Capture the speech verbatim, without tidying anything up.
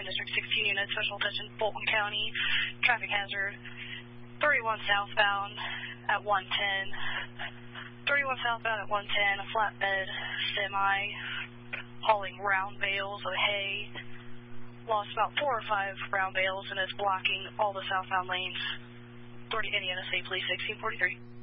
District sixteen unit, special attention, Fulton County, traffic hazard, thirty-one southbound at one ten, thirty-one southbound at one ten, a flatbed semi hauling round bales of hay, lost about four or five round bales and is blocking all the southbound lanes. Authority Indiana State Police sixteen forty-three.